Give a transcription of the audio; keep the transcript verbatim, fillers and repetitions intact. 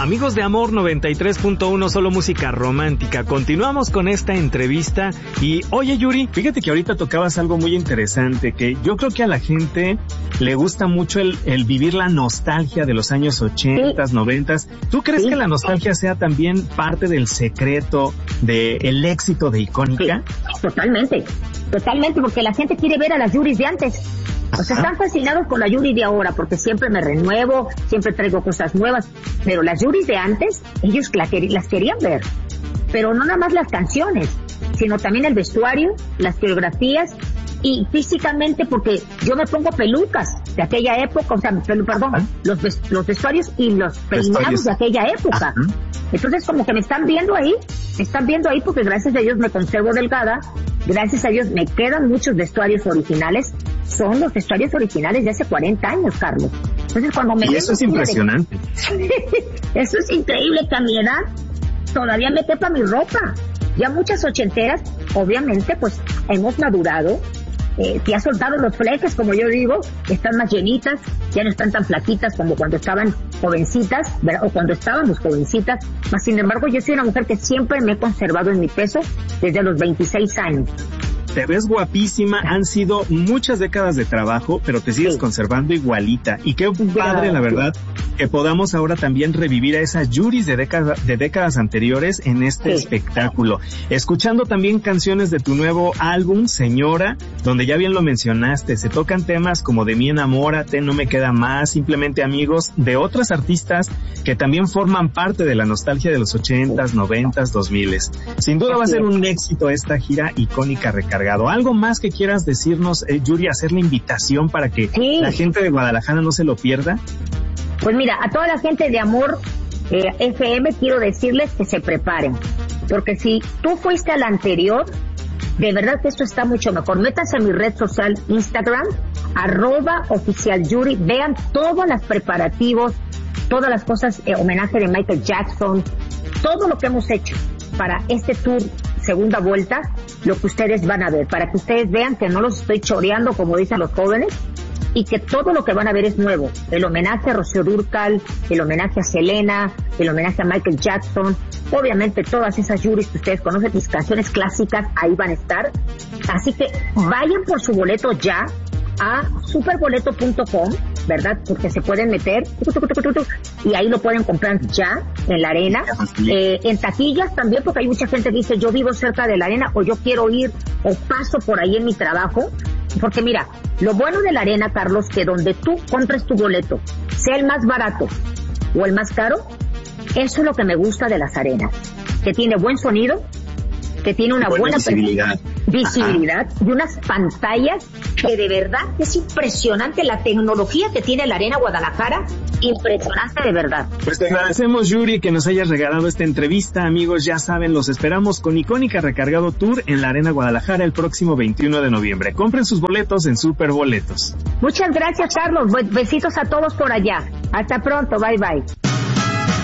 Amigos de Amor noventa y tres punto uno, solo música romántica. Continuamos con esta entrevista y, oye Yuri, fíjate que ahorita tocabas algo muy interesante, que yo creo que a la gente le gusta mucho el, el vivir la nostalgia de los años ochentas, sí. noventas. ¿Tú crees sí. que la nostalgia sea también parte del secreto del éxito de Icónica? Sí, totalmente, totalmente, porque la gente quiere ver a las Yuris de antes. O sea, están fascinados con la Yuri de ahora, porque siempre me renuevo, siempre traigo cosas nuevas, pero las Yuris de antes, ellos la quer- las querían ver, pero no nada más las canciones, sino también el vestuario, las coreografías, y físicamente, porque yo me pongo pelucas de aquella época, o sea, perdón, los, ves- los vestuarios y los peinados de aquella época. Ajá. Entonces, como que me están viendo ahí, me están viendo ahí porque gracias a Dios me conservo delgada, gracias a Dios me quedan muchos vestuarios originales, son los vestuarios originales de hace cuarenta años, Carlos. Entonces, cuando me... Y eso es impresionante. De... Eso es increíble, que a mi edad todavía me quepa mi ropa. Ya muchas ochenteras, obviamente, pues hemos madurado, eh, que ha soltado los fleques, como yo digo, están más llenitas, ya no están tan flaquitas como cuando estaban jovencitas, ¿verdad? O cuando estábamos jovencitas. Mas, sin embargo, yo soy una mujer que siempre me he conservado en mi peso desde los veintiséis años. Te ves guapísima, han sido muchas décadas de trabajo, pero te sigues sí. conservando igualita. Y qué padre, la verdad, que podamos ahora también revivir a esas Yuris de décadas, de décadas anteriores en este sí. espectáculo. Escuchando también canciones de tu nuevo álbum, Señora, donde ya bien lo mencionaste, se tocan temas como De mí enamórate, No me queda más, Simplemente amigos, de otras artistas que también forman parte de la nostalgia de los ochentas, noventas, dos miles. Sin duda va a ser un éxito esta gira Icónica recargada. ¿Algo más que quieras decirnos, eh, Yuri, hacer la invitación para que sí. la gente de Guadalajara no se lo pierda? Pues mira, a toda la gente de Amor eh, F M quiero decirles que se preparen, porque si tú fuiste al anterior, de verdad que esto está mucho mejor. Métanse a mi red social Instagram, arroba oficial Yuri, vean todos los preparativos, todas las cosas, eh, homenaje de Michael Jackson, todo lo que hemos hecho para este tour segunda vuelta, lo que ustedes van a ver, para que ustedes vean que no los estoy choreando, como dicen los jóvenes, y que todo lo que van a ver es nuevo. El homenaje a Rocío Dúrcal, el homenaje a Selena, el homenaje a Michael Jackson, obviamente todas esas Yuris que ustedes conocen, mis canciones clásicas, ahí van a estar. Así que vayan por su boleto ya a superboleto punto com, ¿verdad? Porque se pueden meter y ahí lo pueden comprar ya en la arena, eh, en taquillas también, porque hay mucha gente que dice yo vivo cerca de la arena o yo quiero ir o paso por ahí en mi trabajo, porque mira, lo bueno de la arena, Carlos, que donde tú compres tu boleto, sea el más barato o el más caro, eso es lo que me gusta de las arenas, que tiene buen sonido, que tiene una buena, buena visibilidad, visibilidad y unas pantallas que de verdad es impresionante la tecnología que tiene la Arena Guadalajara, impresionante de verdad. Pues te agradecemos, Yuri, que nos hayas regalado esta entrevista. Amigos, ya saben, los esperamos con Icónica Recargado Tour en la Arena Guadalajara el próximo veintiuno de noviembre. Compren sus boletos en Superboletos. Muchas gracias, Carlos. Besitos a todos por allá. Hasta pronto. Bye, bye.